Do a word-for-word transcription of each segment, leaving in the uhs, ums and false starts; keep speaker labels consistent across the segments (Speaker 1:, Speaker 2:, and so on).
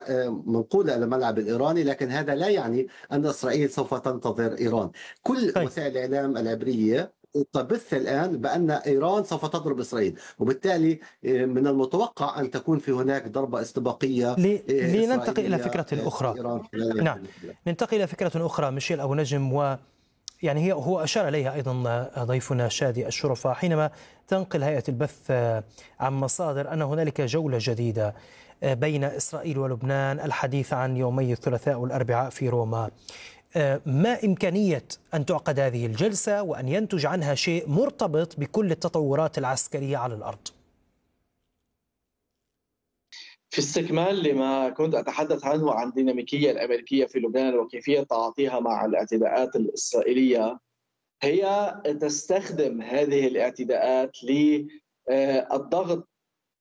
Speaker 1: منقولة إلى الملعب الإيراني، لكن هذا لا يعني أن إسرائيل سوف تنتظر إيران. كل
Speaker 2: طيب
Speaker 1: وسائل الإعلام العبرية تبث الآن بأن إيران سوف تضرب إسرائيل، وبالتالي من المتوقع أن تكون في هناك ضربة استباقية
Speaker 2: ل- لننتقل إلى
Speaker 1: إسرائيلية
Speaker 2: فكرة
Speaker 1: في
Speaker 2: أخرى.
Speaker 1: إيران خلال
Speaker 2: نعم،
Speaker 1: الأيام.
Speaker 2: ننتقل إلى فكرة أخرى. ميشيل أبو نجم، و يعني هي هو أشار إليها أيضا ضيفنا شادي الشرفة حينما تنقل هيئة البث عن مصادر أن هنالك جولة جديدة بين إسرائيل ولبنان، الحديث عن يومي الثلاثاء والأربعاء في روما. ما إمكانية أن تعقد هذه الجلسة وأن ينتج عنها شيء مرتبط بكل التطورات العسكرية على الأرض؟
Speaker 3: في استكمال لما كنت أتحدث عنه عن الديناميكية الأمريكية في لبنان وكيفية تعاطيها مع الاعتداءات الإسرائيلية، هي تستخدم هذه الاعتداءات للضغط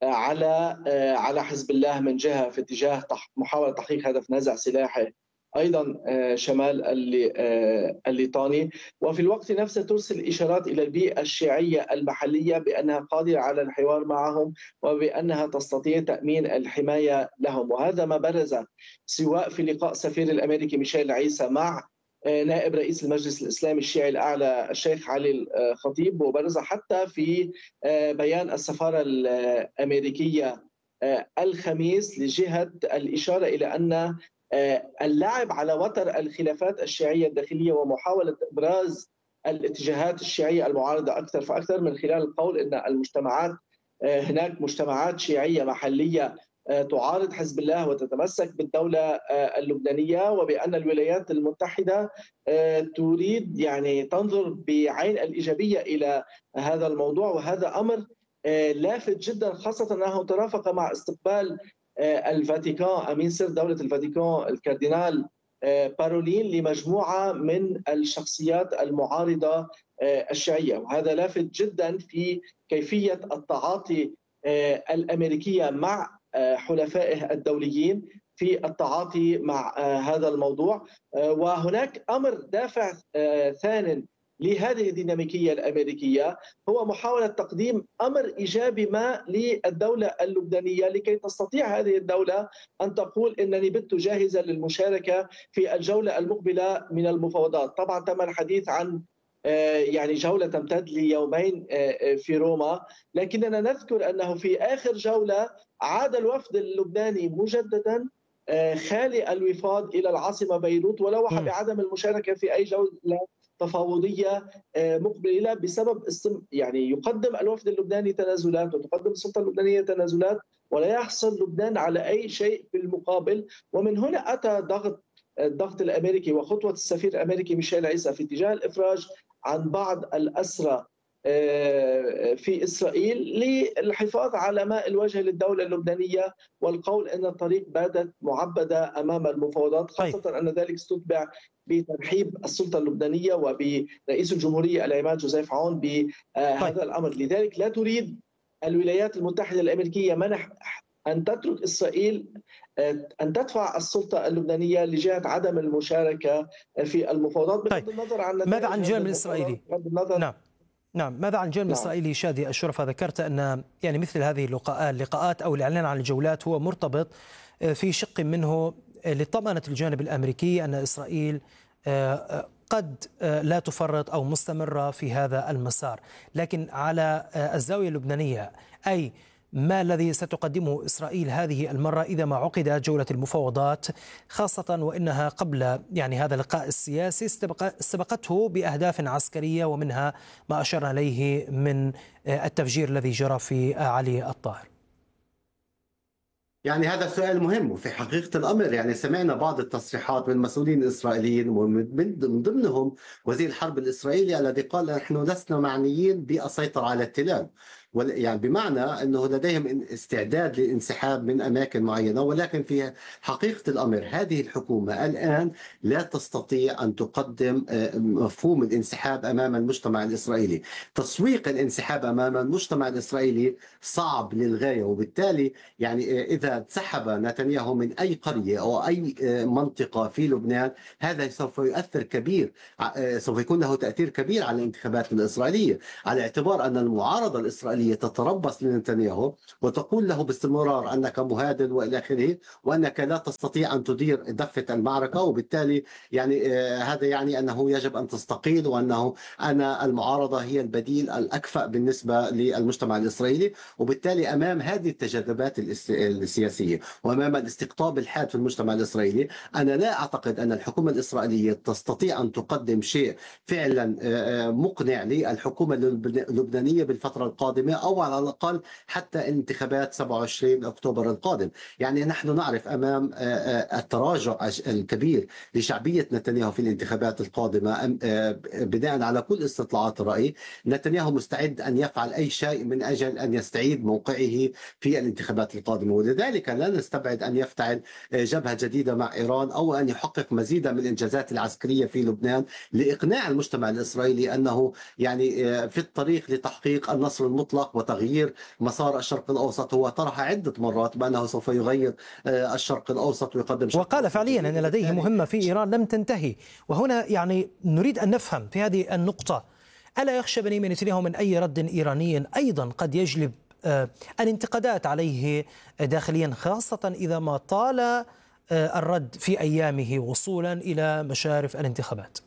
Speaker 3: على على حزب الله من جهة في اتجاه محاولة تحقيق هدف نزع سلاحه أيضا شمال الليطاني، وفي الوقت نفسه ترسل إشارات إلى البيئة الشيعية المحلية بأنها قادرة على الحوار معهم وبأنها تستطيع تأمين الحماية لهم. وهذا ما برز سواء في لقاء سفير الأمريكي ميشيل عيسى مع نائب رئيس المجلس الإسلامي الشيعي الأعلى الشيخ علي الخطيب، وبرز حتى في بيان السفارة الأمريكية الخميس لجهة الإشارة إلى أن اللعب على وتر الخلافات الشيعية الداخلية ومحاولة إبراز الاتجاهات الشيعية المعارضة أكثر فأكثر من خلال القول أن المجتمعات هناك مجتمعات شيعية محلية تعارض حزب الله وتتمسك بالدولة اللبنانية، وبأن الولايات المتحدة تريد يعني تنظر بعين الإيجابية إلى هذا الموضوع. وهذا أمر لافت جدا، خاصة أنه ترافق مع استقبال الفاتيكان أمين سر دولة الفاتيكان الكاردينال بارولين لمجموعة من الشخصيات المعارضة الشيعية، وهذا لافت جدا في كيفية التعاطي الأمريكية مع حلفائه الدوليين في التعاطي مع هذا الموضوع. وهناك أمر دافع ثان لهذه الديناميكية الأمريكية هو محاولة تقديم أمر إيجابي ما للدولة اللبنانية لكي تستطيع هذه الدولة أن تقول إنني بت جاهزة للمشاركة في الجولة المقبلة من المفاوضات. طبعا تم الحديث عن يعني جولة تمتد ليومين في روما، لكننا نذكر أنه في آخر جولة عاد الوفد اللبناني مجددا خالي الوفاض إلى العاصمة بيروت ولوح بعدم المشاركة في أي جولة تفاوضية مقبلة بسبب يعني يقدم الوفد اللبناني تنازلات وتقدم السلطة اللبنانية تنازلات ولا يحصل لبنان على أي شيء في المقابل. ومن هنا أتى ضغط الضغط الأمريكي وخطوة السفير الأمريكي ميشيل عيسى في اتجاه الإفراج عن بعض الأسرى في إسرائيل للحفاظ على ماء الوجه للدولة اللبنانية، والقول أن الطريق باتت معبدة أمام المفاوضات، خاصة أن ذلك استتبع بترحيب السلطة اللبنانية وبرئيس الجمهورية العماد جوزيف عون بهذا الأمر. لذلك لا تريد الولايات المتحدة الأمريكية منح أن تترك إسرائيل أن تدفع السلطة اللبنانية لجهة عدم المشاركة في المفاوضات بغض
Speaker 2: طيب.
Speaker 3: النظر عن
Speaker 2: ماذا عن الجانب الإسرائيلي؟
Speaker 3: نعم
Speaker 2: نعم ماذا عن الجانب
Speaker 3: نعم.
Speaker 2: الإسرائيلي؟ شادي الشرفة، ذكرت أن يعني مثل هذه اللقاءات اللقاءات أو الإعلان عن الجولات هو مرتبط في شق منه لطمأنة الجانب الأمريكي أن إسرائيل قد لا تفرط أو مستمرة في هذا المسار، لكن على الزاوية اللبنانية أي ما الذي ستقدمه إسرائيل هذه المرة إذا ما عقدت جولة المفاوضات، خاصة وإنها قبل يعني هذا اللقاء السياسي استبقته بأهداف عسكرية ومنها ما أشرنا إليه من التفجير الذي جرى في علي الطاهر؟
Speaker 1: يعني هذا سؤال مهم، وفي حقيقة الأمر يعني سمعنا بعض التصريحات من مسؤولين إسرائيليين ومن ضمنهم وزير الحرب الإسرائيلي الذي قال نحن لسنا معنيين بالسيطرة على التلال، يعني بمعنى أنه لديهم استعداد للانسحاب من أماكن معينة، ولكن في حقيقة الأمر هذه الحكومة الآن لا تستطيع أن تقدم مفهوم الانسحاب أمام المجتمع الإسرائيلي. تسويق الانسحاب أمام المجتمع الإسرائيلي صعب للغاية، وبالتالي يعني إذا انسحب نتنياهو من أي قرية أو أي منطقة في لبنان هذا سوف يؤثر كبير، سوف يكون له تأثير كبير على الانتخابات الإسرائيلية، على اعتبار أن المعارضة الإسرائيلية الإسرائيلية تتربص لنتنياهو وتقول له باستمرار أنك مهادن وإلى آخره، وأنك لا تستطيع أن تدير دفة المعركة، وبالتالي يعني آه، هذا يعني أنه يجب أن تستقيل، وأنه أنا المعارضة هي البديل الأكفأ بالنسبة للمجتمع الإسرائيلي. وبالتالي أمام هذه التجاذبات الاس- السياسية وأمام الاستقطاب الحاد في المجتمع الإسرائيلي، أنا لا أعتقد أن الحكومة الإسرائيلية تستطيع أن تقدم شيء فعلا آه، آه، مقنع للحكومة اللبن- اللبنانية بالفترة القادمة، أو على الأقل حتى انتخابات سبعة وعشرين أكتوبر القادم. يعني نحن نعرف أمام آه، آه، التراجع الكبير لشعبية نتنياهو في الانتخابات القادمة، أم- آه، بناء على كل استطلاعات الرأي نتنياهو مستعد أن يفعل أي شيء من أجل أن يستعيد موقعه في الانتخابات القادمة، ولذلك لا نستبعد أن يفتعل آه، جبهة جديدة مع إيران، أو أن يحقق مزيدا من الإنجازات العسكرية في لبنان لإقناع المجتمع الإسرائيلي أنه يعني آه، في الطريق لتحقيق النصر المطلق وتغيير مسار الشرق الأوسط. هو طرح عدة مرات بأنه سوف يغير آه، الشرق الأوسط ويقدم شرق
Speaker 2: وقال
Speaker 1: أوسط
Speaker 2: فعليا
Speaker 1: جديد،
Speaker 2: أن لديه
Speaker 1: وبالتالي
Speaker 2: مهمة في إيران لم تنتهي. وهنا يعني نريد أن نفهم في هذه النقطة، ألا يخشى بنيامين نتنياهو من أي رد إيراني أيضا قد يجلب آه، الانتقادات عليه داخليا، خاصة إذا ما طال آه، الرد في أيامه وصولا إلى مشارف الانتخابات؟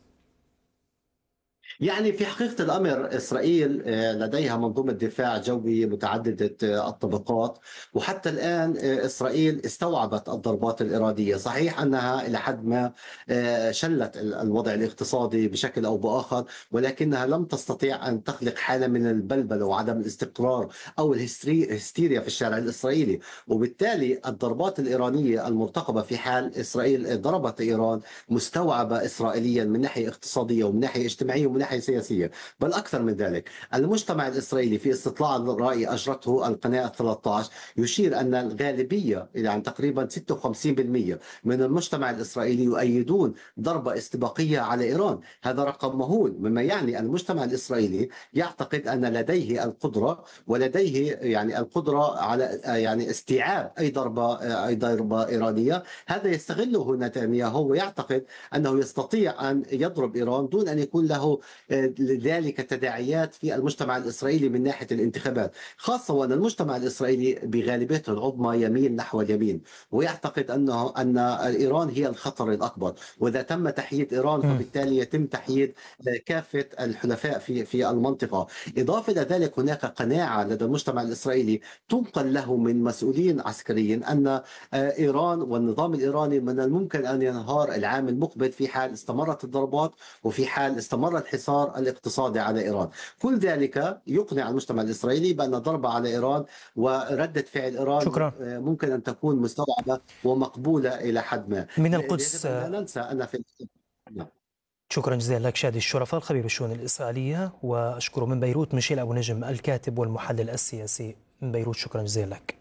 Speaker 1: يعني في حقيقة الأمر إسرائيل آه، لديها منظومة دفاع جوي متعددة آه، الطبقات، وحتى الآن آه، إسرائيل استوعبت الضربات الإرادية. صحيح أنها إلى حد ما آه، شلت ال- الوضع الاقتصادي بشكل أو بآخر، ولكنها لم تستطيع أن تخلق حالة من البلبلة وعدم الاستقرار أو الهستري- الهستيريا في الشارع الإسرائيلي. وبالتالي الضربات الإيرانية المرتقبة في حال إسرائيل ضربت إيران مستوعبة إسرائيليا من ناحية اقتصادية ومن ناحية اجتماعية ومن ناحية سياسية. بل أكثر من ذلك، المجتمع الإسرائيلي في استطلاع الرأي أجرته القناة ثلاثة عشر يشير أن الغالبية، يعني تقريبا ستة وخمسين بالمئة من المجتمع الإسرائيلي يؤيدون ضربة استباقية على إيران. هذا رقم مهول، مما يعني المجتمع الإسرائيلي يعتقد أن لديه القدرة ولديه يعني القدرة على يعني استيعاب أي ضربة أي ضربة إيرانية. هذا يستغله نتنياهو ويعتقد أنه يستطيع أن يضرب إيران دون أن يكون له لذلك تداعيات في المجتمع الإسرائيلي من ناحية الانتخابات، خاصة وأن المجتمع الإسرائيلي بغالبيته العظمى يميل نحو اليمين، ويعتقد أنه أن إيران هي الخطر الأكبر، وإذا تم تحييد إيران
Speaker 2: مم.
Speaker 1: فبالتالي يتم تحييد كافة الحلفاء في في المنطقة. إضافة إلى ذلك هناك قناعة لدى المجتمع الإسرائيلي تنقل له من مسؤولين عسكريين أن إيران والنظام الإيراني من الممكن أن ينهار العام المقبل في حال استمرت الضربات وفي حال استمر الحصار الاقتصادي على إيران. كل ذلك يقنع المجتمع الإسرائيلي بأن ضربة على إيران وردة فعل إيران
Speaker 2: شكرا.
Speaker 1: ممكن أن تكون مستوعبة ومقبولة إلى حد ما.
Speaker 2: من
Speaker 1: يجب
Speaker 2: القدس،
Speaker 1: أن لا ننسى أن في
Speaker 2: شكرا جزيلا لك شادي الشرفاء الخبير بالشؤون الإسرائيلية، وأشكر من بيروت ميشيل أبو نجم الكاتب والمحلل السياسي من بيروت. شكرا جزيلا لك.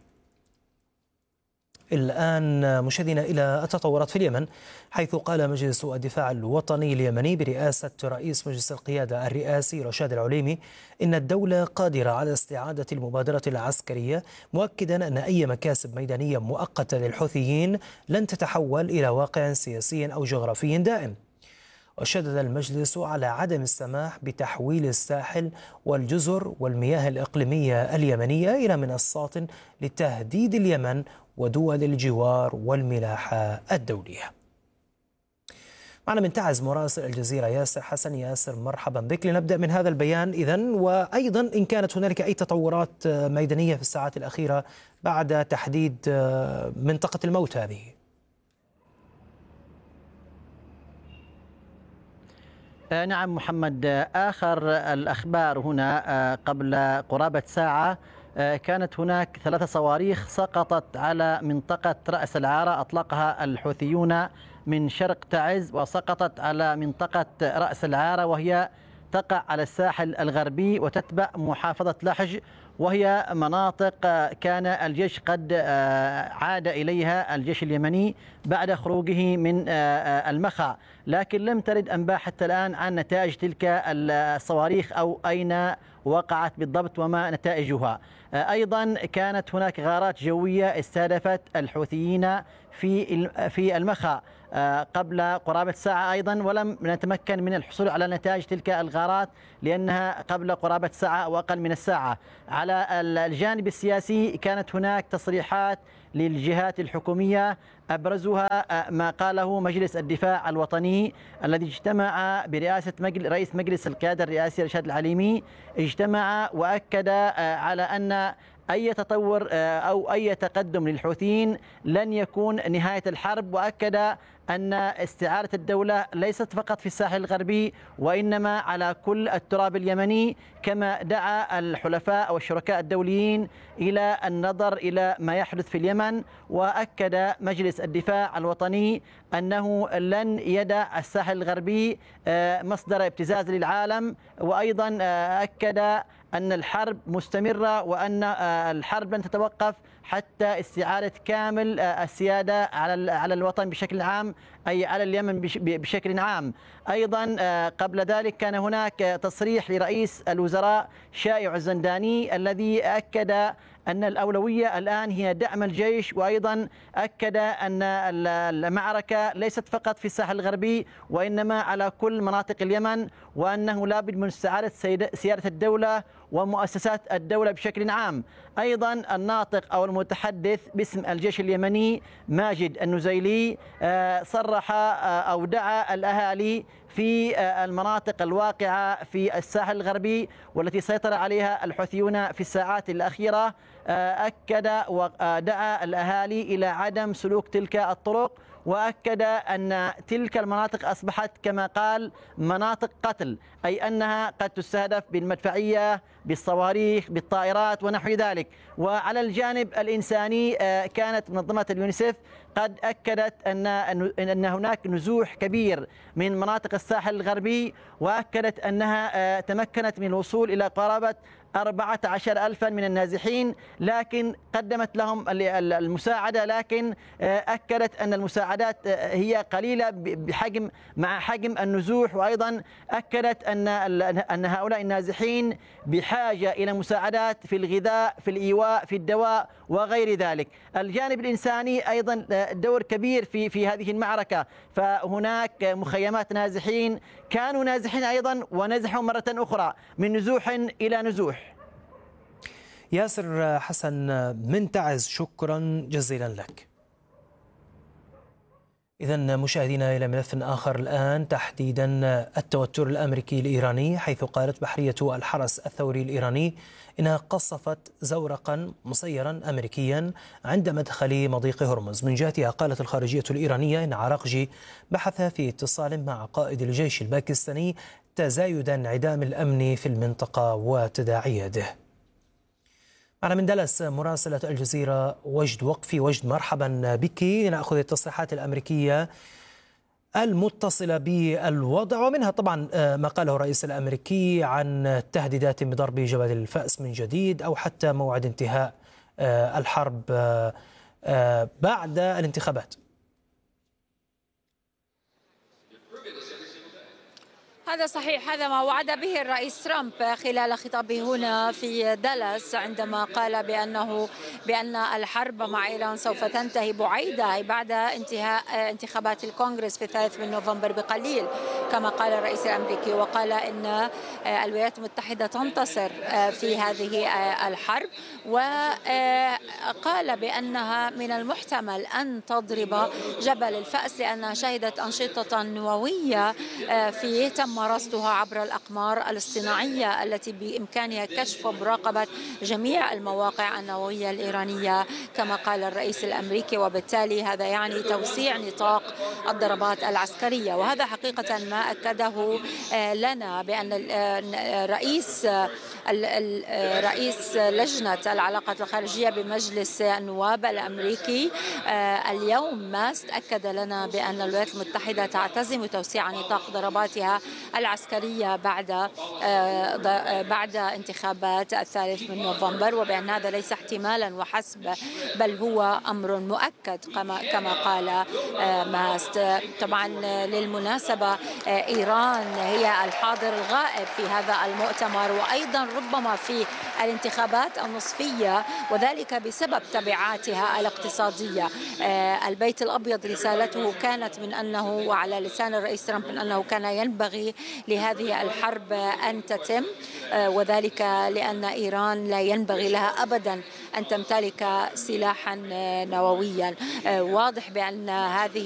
Speaker 2: الآن مشاهدينا إلى التطورات في اليمن، حيث قال مجلس الدفاع الوطني اليمني برئاسة رئيس مجلس القيادة الرئاسي رشاد العليمي إن الدولة قادرة على استعادة المبادرة العسكرية، مؤكدا أن أي مكاسب ميدانية مؤقتة للحوثيين لن تتحول إلى واقع سياسي أو جغرافي دائم. وشدد المجلس على عدم السماح بتحويل الساحل والجزر والمياه الإقليمية اليمنية إلى منصات لتهديد اليمن ودول الجوار والملاحة الدولية. معنا من تعز مراسل الجزيرة ياسر حسن. ياسر مرحبا بك. لنبدأ من هذا البيان إذن، وأيضا إن كانت هنالك أي تطورات ميدانية في الساعات الأخيرة بعد تحديد منطقة الموت هذه.
Speaker 4: نعم محمد، آخر الأخبار هنا قبل قرابة ساعة كانت هناك ثلاث صواريخ سقطت على منطقة رأس العارة أطلقها الحوثيون من شرق تعز، وسقطت على منطقة رأس العارة وهي تقع على الساحل الغربي وتتبع محافظة لحج، وهي مناطق كان الجيش قد عاد إليها الجيش اليمني بعد خروجه من المخا، لكن لم ترد أنباء حتى الآن عن نتائج تلك الصواريخ أو أين وقعت بالضبط وما نتائجها. أيضا كانت هناك غارات جوية استهدفت الحوثيين في في المخا قبل قرابة ساعة أيضا، ولم نتمكن من الحصول على نتائج تلك الغارات لأنها قبل قرابة ساعة أو أقل من الساعة. على الجانب السياسي كانت هناك تصريحات للجهات الحكومية أبرزها ما قاله مجلس الدفاع الوطني الذي اجتمع برئاسة رئيس مجلس القيادة الرئاسي رشاد العليمي، اجتمع وأكد على أن أي تطور أو أي تقدم للحوثيين لن يكون نهاية الحرب، وأكد أن استعارة الدولة ليست فقط في الساحل الغربي وإنما على كل التراب اليمني، كما دعا الحلفاء أو الشركاء الدوليين إلى النظر إلى ما يحدث في اليمن. وأكد مجلس الدفاع الوطني أنه لن يدع الساحل الغربي مصدر ابتزاز للعالم، وأيضا أكد أن الحرب مستمرة وأن الحرب لن تتوقف حتى استعادة كامل السيادة على على الوطن بشكل عام، أي على اليمن بشكل عام. أيضا قبل ذلك كان هناك تصريح لرئيس الوزراء شائع الزنداني الذي أكد أن الأولوية الآن هي دعم الجيش، وأيضا أكد أن المعركة ليست فقط في الساحل الغربي وإنما على كل مناطق اليمن، وأنه لابد من استعادة سيادة الدولة ومؤسسات الدولة بشكل عام. أيضا الناطق أو المتحدث باسم الجيش اليمني ماجد النزيلي صرح أو دعا الأهالي في المناطق الواقعة في الساحل الغربي والتي سيطر عليها الحوثيون في الساعات الأخيرة، أكد ودعا الأهالي إلى عدم سلوك تلك الطرق، وأكد أن تلك المناطق أصبحت كما قال مناطق قتل، أي أنها قد تستهدف بالمدفعية بالصواريخ بالطائرات ونحو ذلك. وعلى الجانب الإنساني كانت منظمة اليونيسف قد أكدت أن أن هناك نزوح كبير من مناطق الساحل الغربي، وأكدت أنها تمكنت من الوصول إلى قرابة أربعة عشر ألفا من النازحين، لكن قدمت لهم المساعدة، لكن أكدت أن المساعدات هي قليلة بحجم مع حجم النزوح. وأيضا أكدت أن أن هؤلاء النازحين بحاجة إلى مساعدات في الغذاء في الإيواء في الدواء وغير ذلك. الجانب الإنساني أيضا دور كبير في في هذه المعركة، فهناك مخيمات نازحين كانوا نازحين أيضا ونزحوا مرة أخرى من نزوح إلى نزوح.
Speaker 2: ياسر حسن من تعز، شكرا جزيلا لك. إذن مشاهدينا إلى ملف آخر الآن، تحديدا التوتر الأمريكي الإيراني، حيث قالت بحرية الحرس الثوري الإيراني إنها قصفت زورقا مسيرا أمريكيا عند مدخل مضيق هرمز. من جهتها قالت الخارجية الإيرانية إن عراقجي بحث في اتصال مع قائد الجيش الباكستاني تزايد انعدام الأمن في المنطقة وتداعياته. معنا من دالاس مراسلة الجزيرة وجد وقفي. وجد، مرحبا بك. نأخذ التصريحات الأمريكية المتصلة بالوضع، ومنها طبعا ما قاله الرئيس الأمريكي عن تهديدات بضرب جبل الفأس من جديد أو حتى موعد انتهاء الحرب بعد الانتخابات.
Speaker 5: هذا صحيح، هذا ما وعد به الرئيس ترامب خلال خطابه هنا في دالاس عندما قال بأنه بأن الحرب مع إيران سوف تنتهي بعيدة أي بعد انتهاء انتخابات الكونغرس في الثالث من نوفمبر بقليل كما قال الرئيس الأمريكي، وقال إن الولايات المتحدة تنتصر في هذه الحرب، وقال بأنها من المحتمل أن تضرب جبل الفأس لأنها شهدت أنشطة نووية في تم مارستها عبر الأقمار الاصطناعية التي بإمكانها كشف ومراقبة جميع المواقع النووية الإيرانية كما قال الرئيس الأمريكي، وبالتالي هذا يعني توسيع نطاق الضربات العسكرية. وهذا حقيقة ما أكده لنا بأن الرئيس رئيس لجنة العلاقات الخارجية بمجلس النواب الأمريكي اليوم ماست أكد لنا بأن الولايات المتحدة تعتزم توسيع نطاق ضرباتها العسكرية بعد بعد انتخابات الثالث من نوفمبر، وبأن هذا ليس احتمالا وحسب بل هو أمر مؤكد كما كما قال ماست. طبعا للمناسبة إيران هي الحاضر الغائب في هذا المؤتمر، وأيضا ربما في الانتخابات النصفية، وذلك بسبب تبعاتها الاقتصادية. البيت الأبيض رسالته كانت من أنه، وعلى لسان الرئيس ترامب، من أنه كان ينبغي لهذه الحرب أن تتم، وذلك لأن إيران لا ينبغي لها أبدا أن تمتلك سلاحا نوويا. واضح بأن هذه